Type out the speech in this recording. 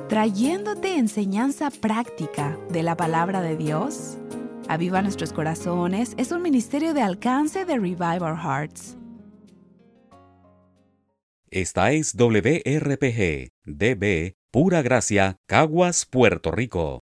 trayéndote enseñanza práctica de la palabra de Dios. Aviva Nuestros Corazones es un ministerio de alcance de Revive Our Hearts. Esta es WRPG, DB, Pura Gracia, Caguas, Puerto Rico.